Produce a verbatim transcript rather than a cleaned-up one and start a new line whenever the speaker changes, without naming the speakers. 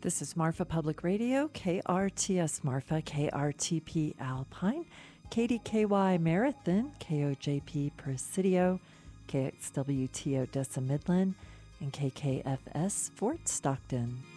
This is Marfa Public Radio, K R T S Marfa, K R T P Alpine, K D K Y Marathon, K O J P Presidio, K X W T Odessa Midland, and K K F S Fort Stockton.